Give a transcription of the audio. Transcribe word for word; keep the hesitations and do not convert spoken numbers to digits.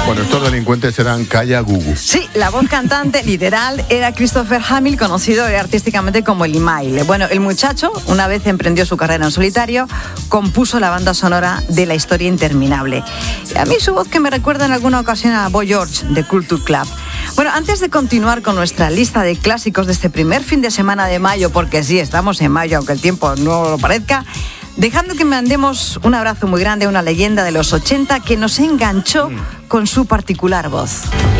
Bueno, estos delincuentes eran Kaya Gugu. Sí, la voz cantante literal era Christopher Hamill, conocido artísticamente como el Imaile. Bueno, el muchacho, una vez emprendió su carrera en solitario, compuso la banda sonora de La historia interminable. Y a mí su voz que me recuerda en alguna ocasión a Boy George de Culture Club. Bueno, antes de continuar con nuestra lista de clásicos de este primer fin de semana de mayo, porque sí, estamos en mayo, aunque el tiempo no lo parezca, dejando que mandemos un abrazo muy grande a una leyenda de los ochenta que nos enganchó con su particular voz.